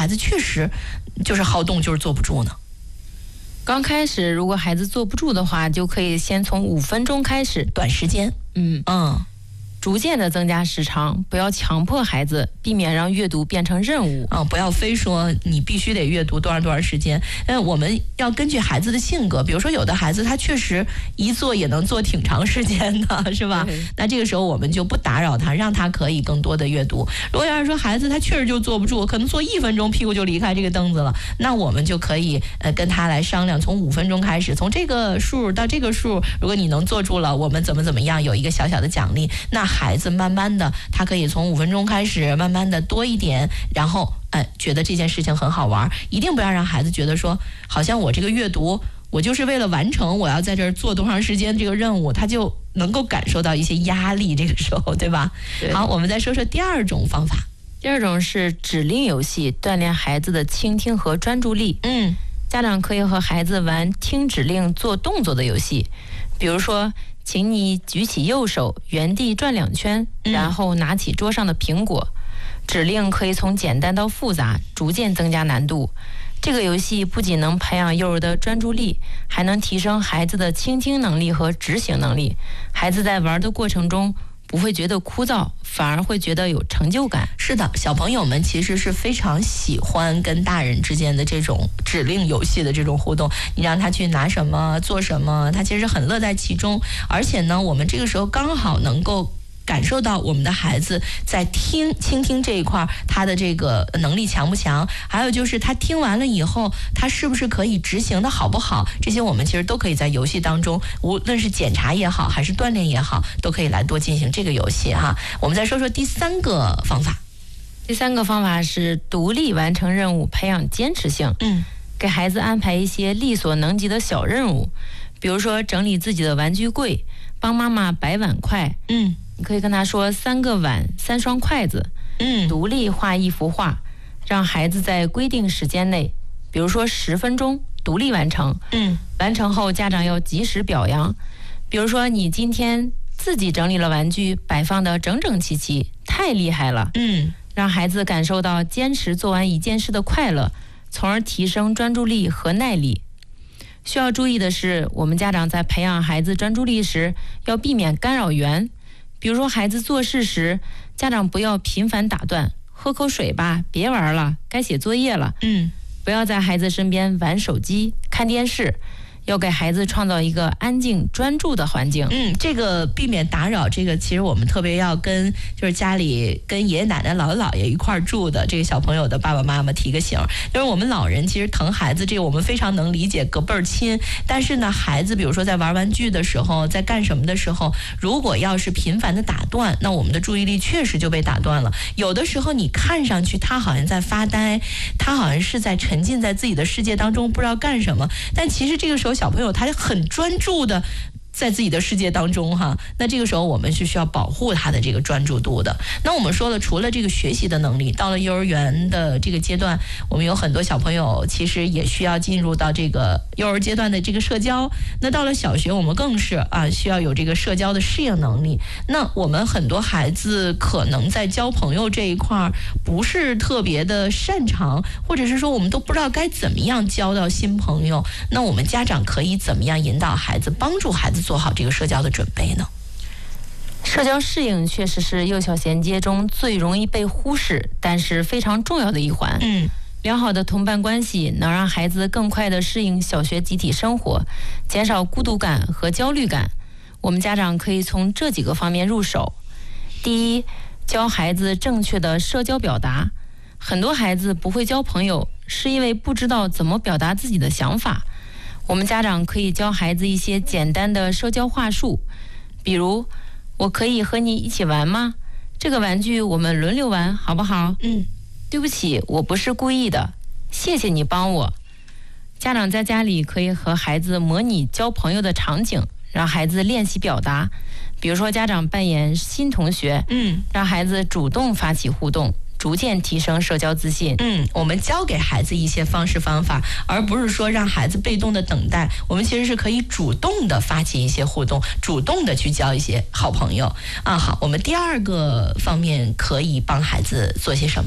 孩子确实就是好动，就是坐不住呢？ 刚开始如果孩子坐不住的话，就可以先从5分钟开始， 短时间，逐渐的增加时长，不要强迫孩子，避免让阅读变成任务不要非说你必须得阅读多长时间。我们要根据孩子的性格，比如说有的孩子他确实一坐也能坐挺长时间的，是吧？那这个时候我们就不打扰他，让他可以更多的阅读。如果要是说孩子他确实就坐不住，可能坐1分钟屁股就离开这个凳子了，那我们就可以跟他来商量，从5分钟开始，从这个数到这个数，如果你能坐住了，我们怎么样，有一个小小的奖励。那孩子慢慢的他可以从5分钟开始，慢慢的多一点，然后觉得这件事情很好玩。一定不要让孩子觉得说好像我这个阅读我就是为了完成我要在这儿做多长时间这个任务，他就能够感受到一些压力，这个时候对吧？ 对。 好，我们再说说第二种方法。 第二种是指令游戏，锻炼孩子的倾听和专注力。家长可以和孩子玩听指令做动作的游戏，比如说请你举起右手，原地转2圈，然后拿起桌上的苹果。指令可以从简单到复杂，逐渐增加难度。这个游戏不仅能培养幼儿的专注力，还能提升孩子的倾听能力和执行能力。孩子在玩的过程中不会觉得枯燥，反而会觉得有成就感。 是的，小朋友们其实是非常喜欢跟大人之间的这种指令游戏的这种互动，你让他去拿什么做什么，他其实很乐在其中。而且呢，我们这个时候刚好能够感受到我们的孩子在倾听这一块他的这个能力强不强，还有就是他听完了以后他是不是可以执行的好不好，这些我们其实都可以在游戏当中，无论是检查也好还是锻炼也好，都可以来多进行这个游戏哈。我们再说说第3个方法。 第3个方法是独立完成任务，培养坚持性。给孩子安排一些力所能及的小任务，比如说整理自己的玩具柜，帮妈妈摆碗筷。你可以跟他说3个碗3双筷子。独立画1幅画，让孩子在规定时间内，比如说10分钟独立完成。完成后家长要及时表扬，比如说你今天自己整理了玩具，摆放得整整齐齐，太厉害了。让孩子感受到坚持做完一件事的快乐，从而提升专注力和耐力。需要注意的是，我们家长在培养孩子专注力时要避免干扰源，比如说孩子做事时，家长不要频繁打断，喝口水吧，别玩了，该写作业了。不要在孩子身边玩手机看电视，要给孩子创造一个安静专注的环境。 这个避免打扰，这个其实我们特别要跟就是家里跟爷爷奶奶姥姥姥爷一块住的这个小朋友的爸爸妈妈提个醒，就是我们老人其实疼孩子，这个我们非常能理解，隔辈儿亲。但是呢，孩子比如说在玩玩具的时候，在干什么的时候，如果要是频繁的打断，那我们的注意力确实就被打断了。有的时候你看上去他好像在发呆，他好像是在沉浸在自己的世界当中，不知道干什么，但其实这个时候小朋友他很专注的在自己的世界当中哈，那这个时候我们是需要保护他的这个专注度的。那我们说了，除了这个学习的能力，到了幼儿园的这个阶段，我们有很多小朋友其实也需要进入到这个幼儿阶段的这个社交。那到了小学，我们更是需要有这个社交的适应能力。那我们很多孩子可能在交朋友这一块不是特别的擅长，或者是说我们都不知道该怎么样交到新朋友。那我们家长可以怎么样引导孩子，帮助孩子做好这个社交的准备呢？ 社交适应确实是幼小衔接中最容易被忽视，但是非常重要的一环。良好的同伴关系能让孩子更快地适应小学集体生活，减少孤独感和焦虑感。我们家长可以从这几个方面入手。第一，教孩子正确的社交表达。很多孩子不会交朋友，是因为不知道怎么表达自己的想法。我们家长可以教孩子一些简单的社交话术，比如我可以和你一起玩吗？这个玩具我们轮流玩好不好？对不起，我不是故意的，谢谢你帮我。家长在家里可以和孩子模拟交朋友的场景，让孩子练习表达，比如说家长扮演新同学，让孩子主动发起互动，逐渐提升社交自信。我们教给孩子一些方式方法，而不是说让孩子被动的等待。我们其实是可以主动的发起一些互动，主动的去交一些好朋友好，我们第2个方面可以帮孩子做些什么？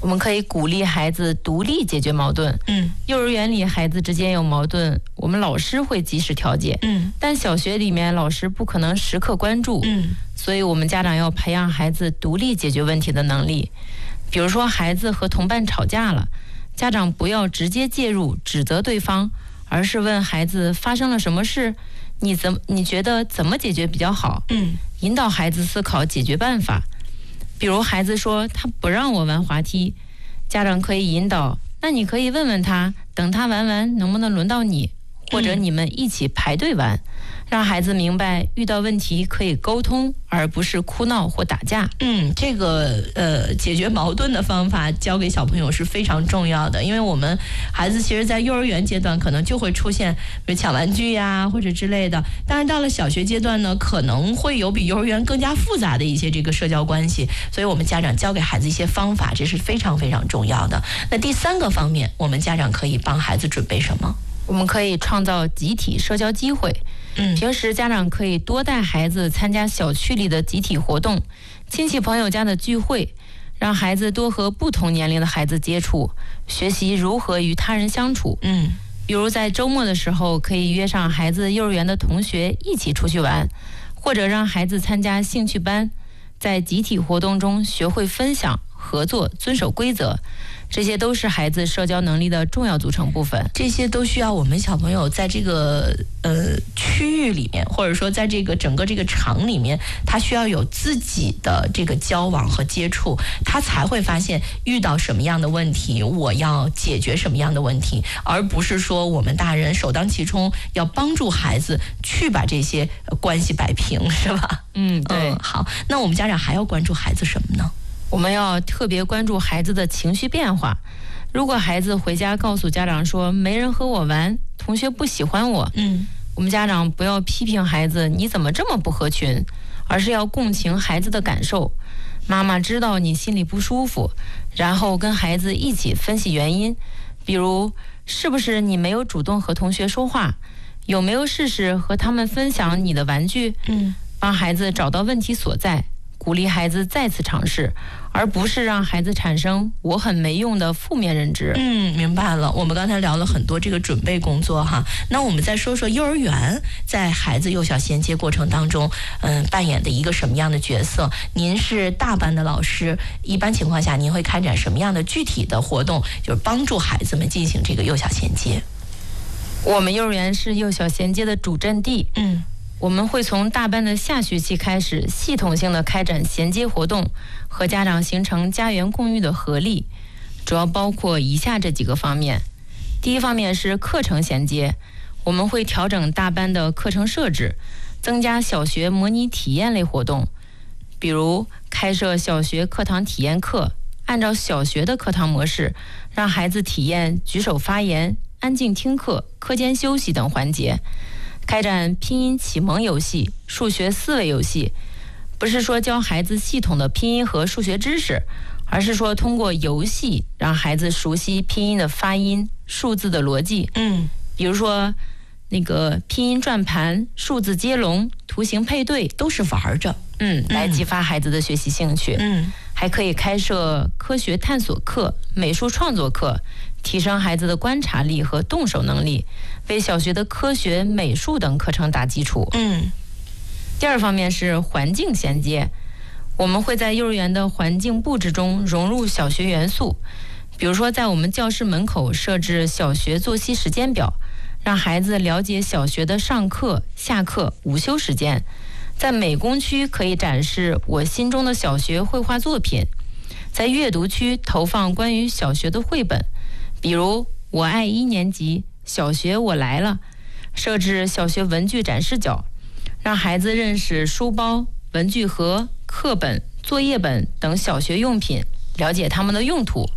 我们可以鼓励孩子独立解决矛盾。幼儿园里孩子之间有矛盾，我们老师会及时调解。但小学里面老师不可能时刻关注。所以我们家长要培养孩子独立解决问题的能力。比如说孩子和同伴吵架了，家长不要直接介入指责对方，而是问孩子发生了什么事，你觉得怎么解决比较好？引导孩子思考解决办法。比如孩子说他不让我玩滑梯，家长可以引导，那你可以问问他，等他玩完能不能轮到你，或者你们一起排队玩。让孩子明白遇到问题可以沟通，而不是哭闹或打架。 这个解决矛盾的方法教给小朋友是非常重要的，因为我们孩子其实在幼儿园阶段可能就会出现比如抢玩具呀或者之类的，但是到了小学阶段呢，可能会有比幼儿园更加复杂的一些这个社交关系，所以我们家长教给孩子一些方法，这是非常非常重要的。那第3个方面，我们家长可以帮孩子准备什么？ 我们可以创造集体社交机会。平时家长可以多带孩子参加小区里的集体活动、亲戚朋友家的聚会，让孩子多和不同年龄的孩子接触，学习如何与他人相处。比如在周末的时候，可以约上孩子幼儿园的同学一起出去玩，或者让孩子参加兴趣班，在集体活动中学会分享、合作、遵守规则。这些都是孩子社交能力的重要组成部分。 这些都需要我们小朋友在这个区域里面，或者说在这个整个这个场里面，他需要有自己的这个交往和接触，他才会发现遇到什么样的问题，我要解决什么样的问题，而不是说我们大人首当其冲要帮助孩子去把这些关系摆平，是吧？ 对。 好，那我们家长还要关注孩子什么呢？ 我们要特别关注孩子的情绪变化。如果孩子回家告诉家长说没人和我玩，同学不喜欢我，我们家长不要批评孩子你怎么这么不合群，而是要共情孩子的感受。妈妈知道你心里不舒服，然后跟孩子一起分析原因，比如是不是你没有主动和同学说话，有没有试试和他们分享你的玩具，帮孩子找到问题所在，鼓励孩子再次尝试，而不是让孩子产生我很没用的负面认知。 明白了。我们刚才聊了很多这个准备工作哈，那我们再说说幼儿园在孩子幼小衔接过程当中，扮演的一个什么样的角色？您是大班的老师，一般情况下您会开展什么样的具体的活动，就是帮助孩子们进行这个幼小衔接？ 我们幼儿园是幼小衔接的主阵地。我们会从大班的下学期开始，系统性的开展衔接活动，和家长形成家园共育的合力，主要包括以下这几个方面。第一方面是课程衔接，我们会调整大班的课程设置，增加小学模拟体验类活动，比如开设小学课堂体验课，按照小学的课堂模式，让孩子体验举手发言、安静听课、课间休息等环节。开展拼音启蒙游戏、数学思维游戏，不是说教孩子系统的拼音和数学知识，而是说通过游戏让孩子熟悉拼音的发音、数字的逻辑。比如说那个拼音转盘、数字接龙、图形配对， 都是玩着， 来激发孩子的学习兴趣。还可以开设科学探索课、美术创作课，提升孩子的观察力和动手能力，为小学的科学、美术等课程打基础。第二方面是环境衔接，我们会在幼儿园的环境布置中融入小学元素，比如说在我们教室门口设置小学作息时间表，让孩子了解小学的上课、下课、午休时间。在美工区可以展示我心中的小学绘画作品，在阅读区投放关于小学的绘本，比如我爱1年级、小学我来了，设置小学文具展示角，让孩子认识书包、文具盒、课本、作业本等小学用品，了解他们的用途。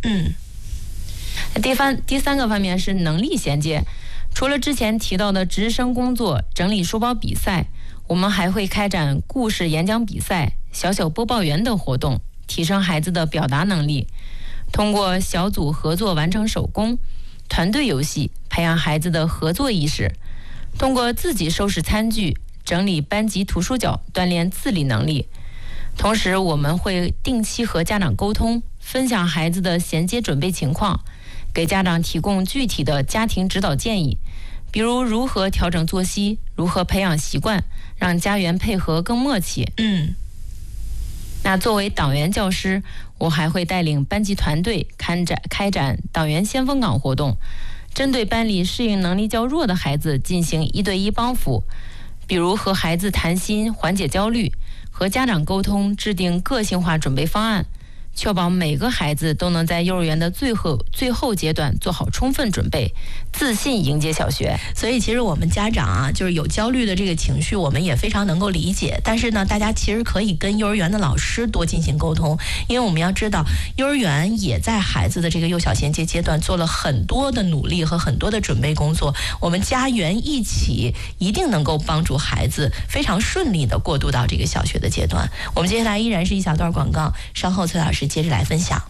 第三个方面是能力衔接，除了之前提到的值日生工作、整理书包比赛，我们还会开展故事演讲比赛、小小播报员等活动，提升孩子的表达能力。通过小组合作完成手工、团队游戏，培养孩子的合作意识。通过自己收拾餐具、整理班级图书角，锻炼自理能力。 同时，我们会定期和家长沟通，分享孩子的衔接准备情况，给家长提供具体的家庭指导建议，比如如何调整作息，如何培养习惯，让家园配合更默契。那作为党员教师，我还会带领班级团队开展党员先锋岗活动，针对班里适应能力较弱的孩子进行1对1帮扶，比如和孩子谈心缓解焦虑，和家长沟通制定个性化准备方案，确保每个孩子都能在幼儿园的最后阶段做好充分准备，自信迎接小学。 所以其实我们家长啊，就是有焦虑的这个情绪，我们也非常能够理解。但是呢，大家其实可以跟幼儿园的老师多进行沟通，因为我们要知道，幼儿园也在孩子的这个幼小衔接阶段做了很多的努力和很多的准备工作。我们家园一起一定能够帮助孩子非常顺利的过渡到这个小学的阶段。我们接下来依然是一小段广告，稍后崔老师接着来分享。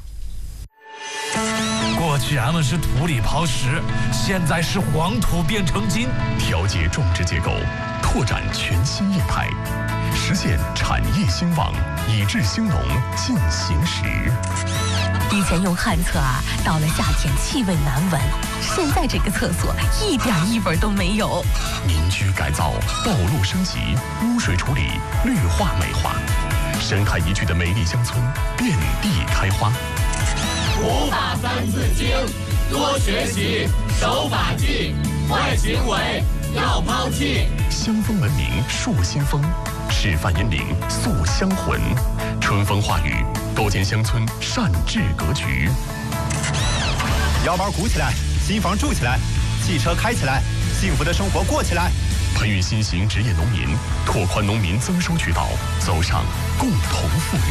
过去俺们是土里刨食，现在是黄土变成金， 调节种植结构，拓展全新业态，实现产业兴旺，以治兴农进行时。 以前用旱厕啊，到了夏天气味难闻，现在这个厕所一点异味都没有。 民居改造、道路升级、污水处理、绿化美化，生态宜居的美丽乡村遍地开花。 古法3字经，多学习，守法纪，坏行为要抛弃。 乡风文明树新风，示范引领塑乡魂，春风化雨，构建乡村善治格局。 腰包鼓起来，新房住起来，汽车开起来，幸福的生活过起来。 培育新型职业农民，拓宽农民增收渠道，走上共同富裕。